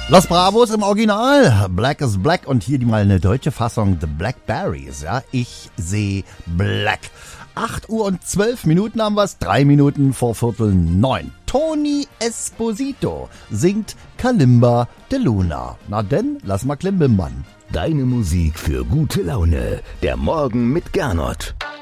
Los Bravos im Original, Black is Black und hier mal eine deutsche Fassung, The Blackberries, ja, ich sehe Black. 8 Uhr und 12 Minuten haben wir's, 3 Minuten vor 8:45. Tony Esposito singt Kalimba de Luna. Na denn, lass mal Klimbim, Mann. Deine Musik für gute Laune, der Morgen mit Gernot.